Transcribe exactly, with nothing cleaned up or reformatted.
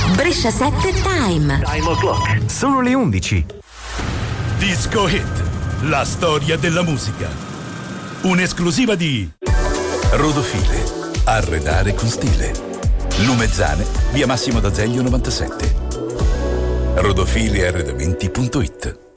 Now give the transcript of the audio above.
Brescia sette Time. Time o'clock. Sono le undici. Disco Hit, la storia della musica. Un'esclusiva di Rodofile, arredare con stile. Lumezzane, via Massimo d'Azeglio novantasette. rodofile arredamenti punto it.